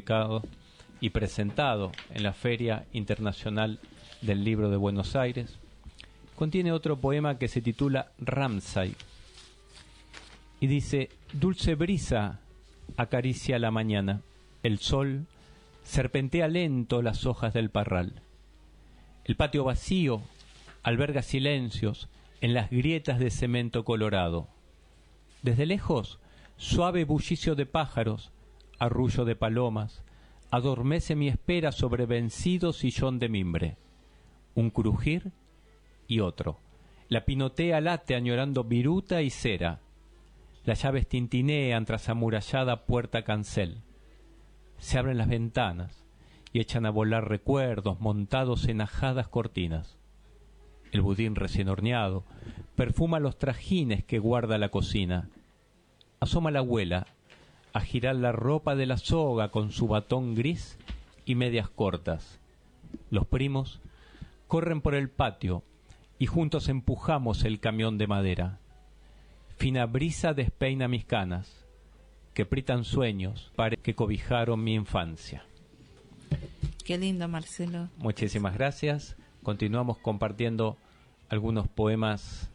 publicado y presentado en la Feria Internacional del Libro de Buenos Aires. Contiene otro poema que se titula Ramsay y dice: dulce brisa acaricia la mañana, el sol serpentea lento las hojas del parral. El patio vacío alberga silencios en las grietas de cemento colorado. Desde lejos, suave bullicio de pájaros, arrullo de palomas, adormece mi espera sobre vencido sillón de mimbre. Un crujir y otro. La pinotea late añorando viruta y cera. Las llaves tintinean tras amurallada puerta cancel. Se abren las ventanas y echan a volar recuerdos montados en ajadas cortinas. El budín recién horneado perfuma los trajines que guarda la cocina. Asoma la abuela a girar la ropa de la soga con su batón gris y medias cortas. Los primos corren por el patio y juntos empujamos el camión de madera. Fina brisa despeina mis canas, que pritan sueños que cobijaron mi infancia. Qué lindo, Marcelo. Muchísimas gracias. Continuamos compartiendo algunos poemas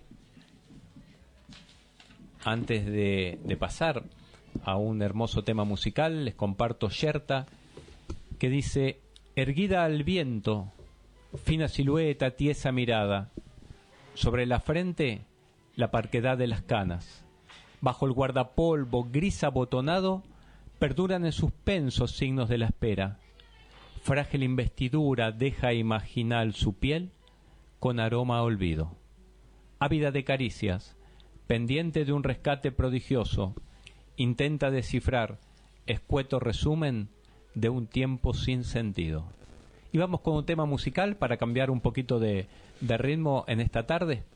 antes de pasar a un hermoso tema musical. Les comparto Yerta, que dice: erguida al viento, fina silueta, tiesa mirada, sobre la frente la parquedad de las canas, bajo el guardapolvo gris abotonado perduran en suspenso signos de la espera. Frágil investidura deja imaginal su piel con aroma a olvido. Ávida de caricias, pendiente de un rescate prodigioso, intenta descifrar escueto resumen de un tiempo sin sentido. Y vamos con un tema musical para cambiar un poquito de ritmo en esta tarde.